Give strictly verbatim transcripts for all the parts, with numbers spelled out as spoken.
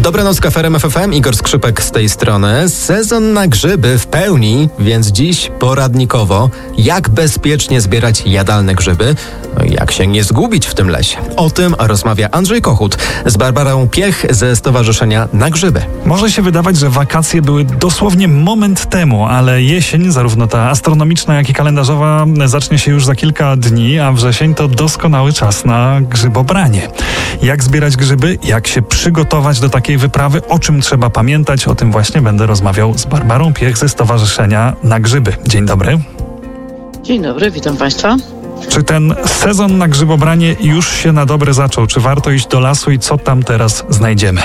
Dobranoc, K F M F F M, Igor Skrzypek z tej strony. Sezon na grzyby w pełni, więc dziś poradnikowo, jak bezpiecznie zbierać jadalne grzyby, no i jak się nie zgubić w tym lesie. O tym rozmawia Andrzej Kochut z Barbarą Piech ze Stowarzyszenia Na Grzyby. Może się wydawać, że wakacje były dosłownie moment temu, ale jesień, zarówno ta astronomiczna, jak i kalendarzowa, zacznie się już za kilka dni, a wrzesień to doskonały czas na grzybobranie. Jak zbierać grzyby, jak się przygotować do takiej wyprawy, o czym trzeba pamiętać, o tym właśnie będę rozmawiał z Barbarą Piech ze Stowarzyszenia Na Grzyby. Dzień dobry. Dzień dobry, witam Państwa. Czy ten sezon na grzybobranie już się na dobre zaczął? Czy warto iść do lasu i co tam teraz znajdziemy?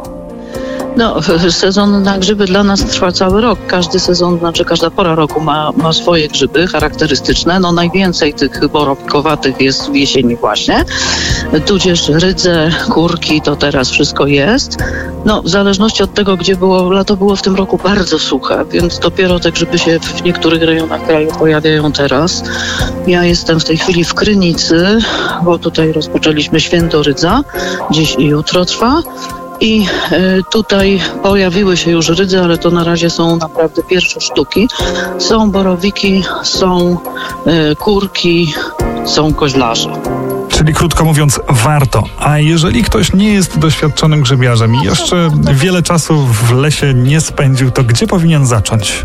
No, sezon na grzyby dla nas trwa cały rok. Każdy sezon, znaczy każda pora roku ma, ma swoje grzyby charakterystyczne. No najwięcej tych borowkowatych jest w jesieni właśnie. Tudzież rydze, kurki, to teraz wszystko jest. No, w zależności od tego, gdzie było, lato było w tym roku bardzo suche, więc dopiero te grzyby się w niektórych rejonach kraju pojawiają teraz. Ja jestem w tej chwili w Krynicy, bo tutaj rozpoczęliśmy święto rydza. Dziś i jutro trwa. I y, tutaj pojawiły się już rydze, ale to na razie są naprawdę pierwsze sztuki. Są borowiki, są y, kurki, są koźlarze. Czyli krótko mówiąc, warto. A jeżeli ktoś nie jest doświadczonym grzybiarzem i jeszcze wiele czasu w lesie nie spędził, to gdzie powinien zacząć?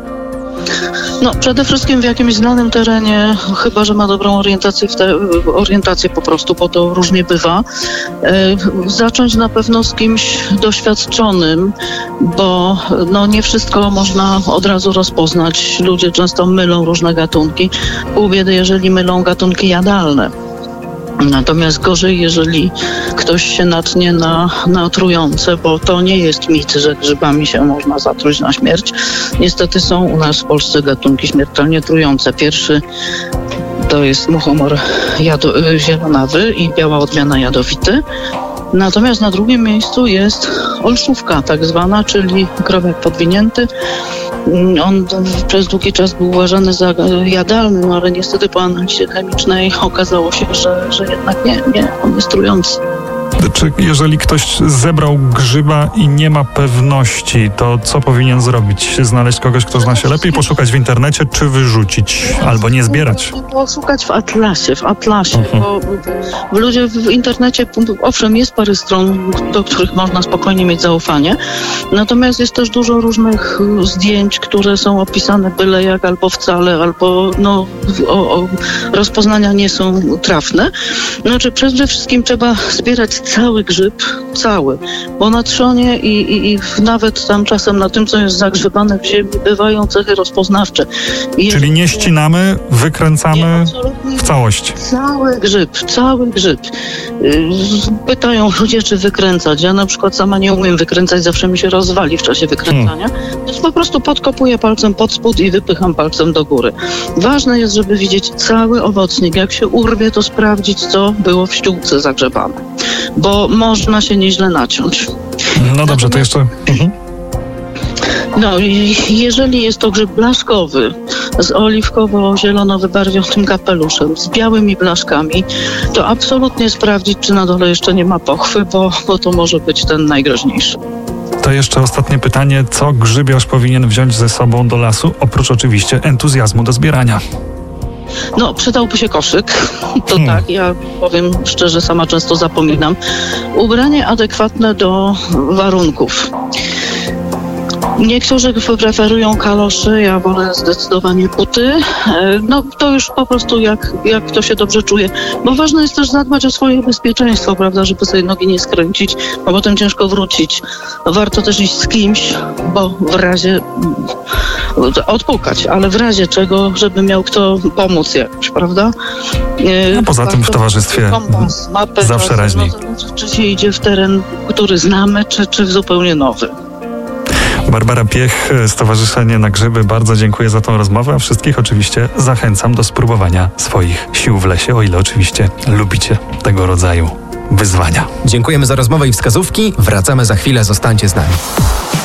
No, przede wszystkim w jakimś znanym terenie, chyba że ma dobrą orientację, w te, orientację po prostu, bo to różnie bywa. E, zacząć na pewno z kimś doświadczonym, bo no, nie wszystko można od razu rozpoznać. Ludzie często mylą różne gatunki. Pół biedy, jeżeli mylą gatunki jadalne. Natomiast gorzej, jeżeli ktoś się natnie na, na trujące, bo to nie jest mit, że grzybami się można zatruć na śmierć. Niestety są u nas w Polsce gatunki śmiertelnie trujące. Pierwszy to jest muchomor jado- zielonawy i biała odmiana jadowity. Natomiast na drugim miejscu jest olszówka tak zwana, czyli krowiak podwinięty. On przez długi czas był uważany za jadalny, ale niestety po analizie chemicznej okazało się, że, że jednak nie, nie, on jest trujący. Czy jeżeli ktoś zebrał grzyba i nie ma pewności, to co powinien zrobić? Znaleźć kogoś, kto zna się lepiej, poszukać w internecie, czy wyrzucić, albo nie zbierać? Poszukać w atlasie, w atlasie, uh-huh. bo w ludzie w internecie, owszem, jest parę stron, do których można spokojnie mieć zaufanie, natomiast jest też dużo różnych zdjęć, które są opisane byle jak, albo wcale, albo no, o, o, rozpoznania nie są trafne. Znaczy przede wszystkim trzeba zbierać cały grzyb, cały, bo na trzonie i, i, i nawet tam czasem na tym, co jest zagrzebane w ziemi, bywają cechy rozpoznawcze. I Czyli nie ścinamy, wykręcamy nie, w całości. Cały grzyb, cały grzyb. Pytają ludzie, czy wykręcać. Ja na przykład sama nie umiem wykręcać, zawsze mi się rozwali w czasie wykręcania. Hmm. Więc po prostu podkopuję palcem pod spód i wypycham palcem do góry. Ważne jest, żeby widzieć cały owocnik. Jak się urwie, to sprawdzić, co było w ściółce zagrzebane. Bo można się nieźle naciąć. No dobrze, to jeszcze... Mhm. No i jeżeli jest to grzyb blaszkowy z oliwkowo-zielono wybarwionym kapeluszem, z białymi blaszkami, to absolutnie sprawdzić, czy na dole jeszcze nie ma pochwy, bo, bo to może być ten najgroźniejszy. To jeszcze ostatnie pytanie. Co grzybiarz powinien wziąć ze sobą do lasu, oprócz oczywiście entuzjazmu do zbierania? No, przydałby się koszyk, to hmm. tak, ja powiem szczerze, sama często zapominam. Ubranie adekwatne do warunków. Niektórzy preferują kalosze, ja wolę zdecydowanie buty. No to już po prostu jak, jak kto się dobrze czuje. Bo ważne jest też zadbać o swoje bezpieczeństwo, prawda, żeby sobie nogi nie skręcić, bo potem ciężko wrócić. Warto też iść z kimś, bo w razie odpukać, ale w razie czego, żeby miał kto pomóc jakoś, prawda? No poza tym w towarzystwie kompas, mapę, zawsze raźniej. Czy się idzie w teren, który znamy, czy, czy w zupełnie nowy. Barbara Piech, Stowarzyszenie Na Grzyby, bardzo dziękuję za tą rozmowę, a wszystkich oczywiście zachęcam do spróbowania swoich sił w lesie, o ile oczywiście lubicie tego rodzaju wyzwania. Dziękujemy za rozmowę i wskazówki. Wracamy za chwilę, zostańcie z nami.